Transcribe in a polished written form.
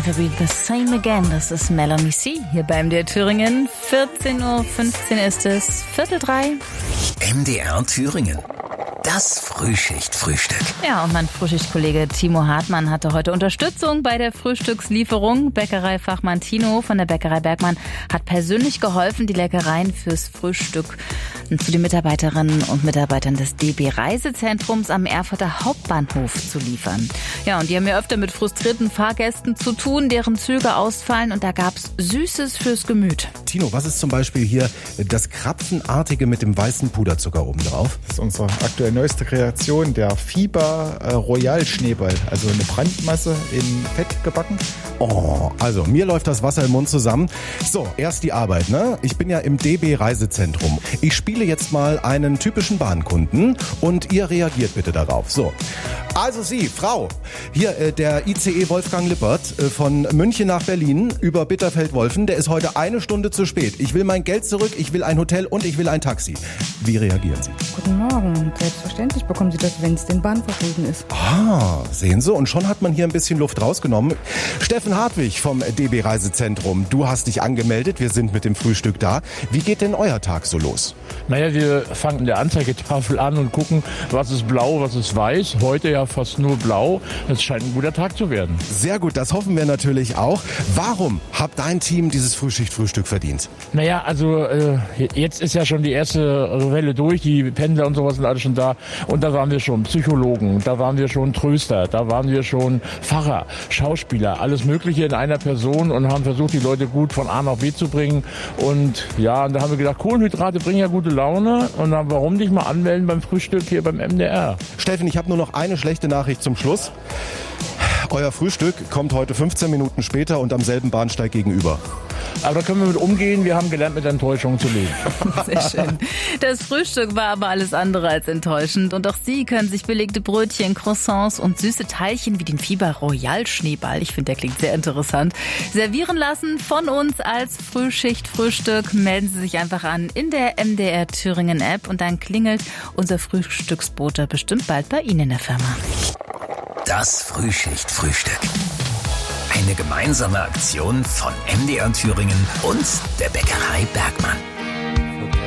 to be the same again. Das ist Melanie C. hier bei MDR Thüringen. 14.15 Uhr ist es, 2:45. MDR Thüringen. Das Frühschichtfrühstück. Ja, und mein Frühschichtkollege Timo Hartmann hatte heute Unterstützung bei der Frühstückslieferung. Bäckereifachmann Tino von der Bäckerei Bergmann hat persönlich geholfen, die Leckereien fürs Frühstück zu den Mitarbeiterinnen und Mitarbeitern des DB Reisezentrums am Erfurter Hauptbahnhof zu liefern. Ja, und die haben ja öfter mit frustrierten Fahrgästen zu tun, deren Züge ausfallen, und da gab's Süßes fürs Gemüt. Tino, was ist zum Beispiel hier das Krapfenartige mit dem weißen Puderzucker oben drauf? Das ist unsere aktuell neueste Kreation, der Fieber Royal Schneeball. Also eine Brandmasse in Fett gebacken. Oh, also mir läuft das Wasser im Mund zusammen. So, erst die Arbeit, ne? Ich bin ja im DB Reisezentrum. Ich spiele jetzt mal einen typischen Bahnkunden und ihr reagiert bitte darauf. So, also Sie, Frau, hier der ICE Wolfgang Lippert von München nach Berlin über Bitterfeld-Wolfen, der ist heute 1 Stunde zu spät. Ich will mein Geld zurück, ich will ein Hotel und ich will ein Taxi. Wie reagieren Sie? Guten Morgen. Selbstverständlich bekommen Sie das, wenn es den Bahnverschulden ist. Ah, sehen Sie, und schon hat man hier ein bisschen Luft rausgenommen. Steffen Hartwig vom DB Reisezentrum, du hast dich angemeldet, wir sind mit dem Frühstück da. Wie geht denn euer Tag so los? Naja, wir fangen in der Anzeigetafel an und gucken, was ist blau, was ist weiß. Heute ja fast nur blau. Es scheint ein guter Tag zu werden. Sehr gut, das hoffen wir natürlich auch. Warum hat dein Team dieses Frühschichtfrühstück verdient? Naja, also jetzt ist ja schon die erste Welle durch. Die Pendler und sowas sind alle schon da. Und da waren wir schon Psychologen, da waren wir schon Tröster, da waren wir schon Pfarrer, Schauspieler, alles Mögliche in einer Person und haben versucht, die Leute gut von A nach B zu bringen. Und ja, und da haben wir gedacht, Kohlenhydrate bringen ja gute Laune. Und dann warum nicht mal anmelden beim Frühstück hier beim MDR? Steffen, ich habe nur noch eine schlechte Nachricht zum Schluss. Euer Frühstück kommt heute 15 Minuten später und am selben Bahnsteig gegenüber. Aber da können wir mit umgehen. Wir haben gelernt, mit Enttäuschungen zu leben. Sehr schön. Das Frühstück war aber alles andere als enttäuschend. Und auch Sie können sich belegte Brötchen, Croissants und süße Teilchen wie den Fieber Royal Schneeball, ich finde, der klingt sehr interessant, servieren lassen von uns als Frühschichtfrühstück. Melden Sie sich einfach an in der MDR Thüringen App und dann klingelt unser Frühstücksbote bestimmt bald bei Ihnen in der Firma. Das Frühschichtfrühstück. Eine gemeinsame Aktion von MDR Thüringen und der Bäckerei Bergmann.